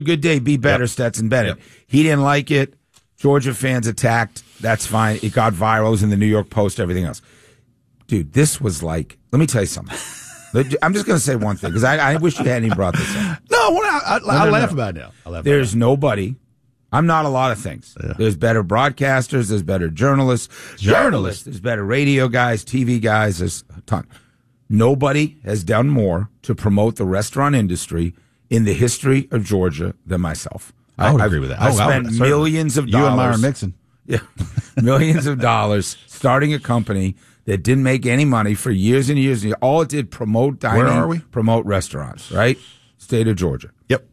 Good day, be better, Stetson Bennett. He didn't like it. Georgia fans attacked. That's fine. It got viral. It was in the New York Post, everything else. Dude, this was like, let me tell you something. I'm just going to say one thing, because I wish you hadn't even brought this up. No, I laugh about it now. There's nobody. I'm not a lot of things. Yeah. There's better broadcasters. There's better journalists. There's better radio guys, TV guys. There's a ton. Nobody has done more to promote the restaurant industry in the history of Georgia than myself. I would agree with that. I spent millions of dollars. You and Myron Mixon. Yeah, millions of dollars starting a company that didn't make any money for years and years. All it did, promote dining. Where are we? Promote restaurants, right? State of Georgia. Yep.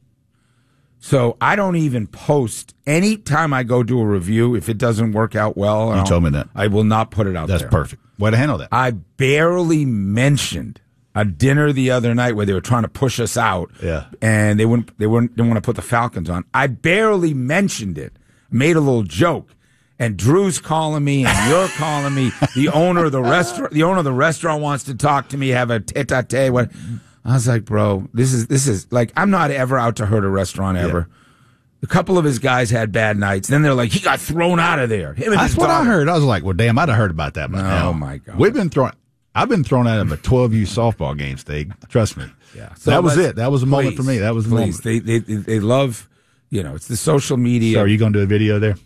So I don't even post. Any time I go do a review, if it doesn't work out well, you told me that. I will not put it out there. That's perfect. Way to handle that. I barely mentioned a dinner the other night where they were trying to push us out. Yeah. And they didn't want to put the Falcons on. I barely mentioned it. Made a little joke. And Drew's calling me, and you're calling me. The owner of the restaurant wants to talk to me, have a tete-a-tete. What? I was like, bro, this is like, I'm not ever out to hurt a restaurant ever. Yeah. A couple of his guys had bad nights. Then they're like, he got thrown out of there. That's what I heard. I was like, well, damn, I'd have heard about that by now. Oh my God. I've been thrown out of a 12U softball game, Steak. Trust me. Yeah. So that was it. That was a moment for me. That was the moment. They love, it's the social media. So are you going to do a video there?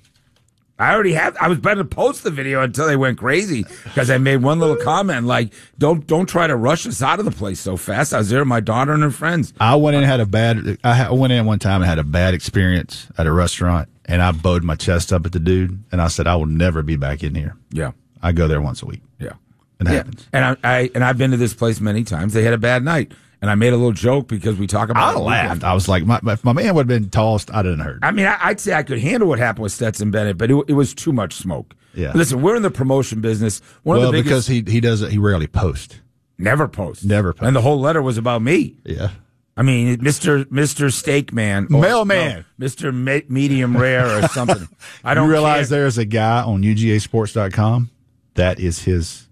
I already have. I was about to post the video until they went crazy because I made one little comment like, "Don't try to rush us out of the place so fast." I was there with my daughter and her friends. I went in I went in one time and had a bad experience at a restaurant, and I bowed my chest up at the dude, and I said, "I will never be back in here." Yeah, I go there once a week. Yeah, it happens. And I've been to this place many times. They had a bad night. And I made a little joke because we talk about it. I laughed. I was like, if my man would have been tossed, I'd have heard. I mean, I'd say I could handle what happened with Stetson Bennett, but it was too much smoke. Yeah. Listen, we're in the promotion business. Because he rarely posts. Never posts. Never posts. And the whole letter was about me. Yeah. I mean, Mr. Steak Man. Mailman. Mr. Medium Rare or something. I don't realize there's a guy on UGAsports.com that is his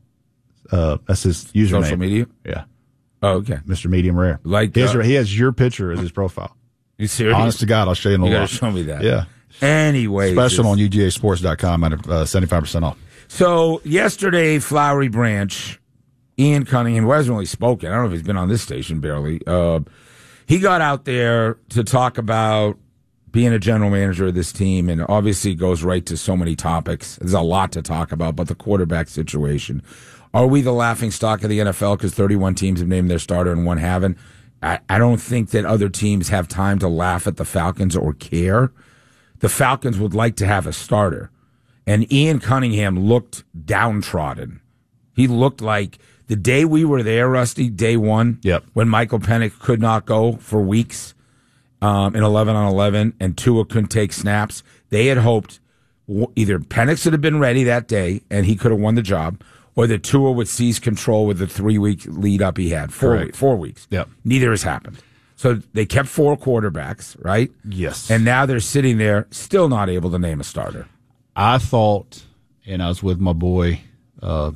that's his username. Social media? Yeah. Oh, okay. Mr. Medium Rare. Like he has your picture as his profile. You serious? Honest to God, I'll show you in a while. You got to show me that. Yeah. Anyway. Special on UGAsports.com at 75% off. So, yesterday, Flowery Branch, Ian Cunningham, who hasn't really spoken, I don't know if he's been on this station barely, he got out there to talk about being a general manager of this team, and obviously goes right to so many topics. There's a lot to talk about, but the quarterback situation. Are we the laughing stock of the NFL because 31 teams have named their starter and one haven't? I don't think that other teams have time to laugh at the Falcons or care. The Falcons would like to have a starter. And Ian Cunningham looked downtrodden. He looked like the day we were there, Rusty, day one, when Michael Penix could not go for weeks in 11-on-11 and Tua couldn't take snaps. They had hoped either Penix would have been ready that day and he could have won the job, or that Tua would seize control with the 3-week lead up he had. 4 weeks. Yep. Neither has happened. So they kept 4 quarterbacks, right? Yes. And now they're sitting there still not able to name a starter. I thought, and I was with my boy, Carl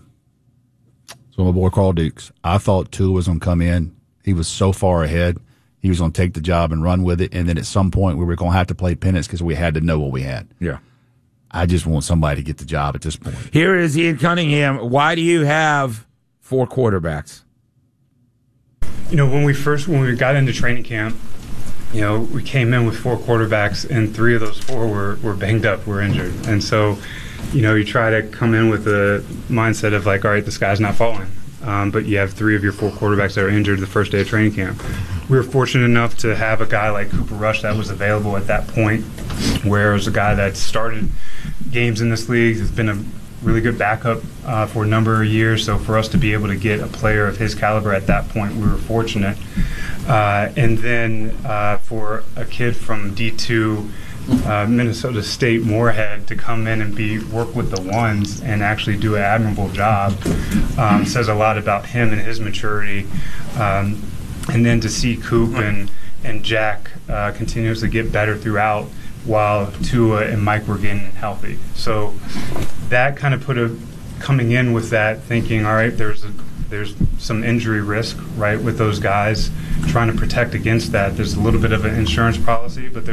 Dukes. I thought Tua was going to come in. He was so far ahead. He was going to take the job and run with it. And then at some point we were going to have to play Penix because we had to know what we had. Yeah. I just want somebody to get the job at this point. Here is Ian Cunningham. Why do you have 4 quarterbacks? When we got into training camp, we came in with 4 quarterbacks, and 3 of those 4 were banged up, were injured. And so, you try to come in with the mindset of like, all right, the sky's not falling. But you have 3 of your 4 quarterbacks that are injured the first day of training camp. We were fortunate enough to have a guy like Cooper Rush that was available at that point, where it was a guy that started games in this league, has been a really good backup for a number of years. So for us to be able to get a player of his caliber at that point, we were fortunate. And then for a kid from D2 Minnesota State Moorhead to come in and work with the ones and actually do an admirable job says a lot about him and his maturity. And then to see Coop and Jack continuously get better throughout while Tua and Mike were getting healthy. So that kind of coming in with that thinking, all right, there's there's some injury risk, right, with those guys. Trying to protect against that. There's a little bit of an insurance policy, but